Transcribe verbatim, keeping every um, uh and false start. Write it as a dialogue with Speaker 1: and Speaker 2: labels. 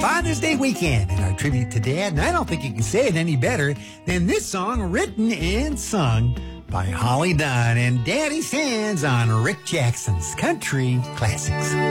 Speaker 1: Father's Day weekend and our tribute to Dad, and I don't think you can say it any better than this song written and sung by Holly Dunn and Daddy's Hands on Rick Jackson's Country Classics.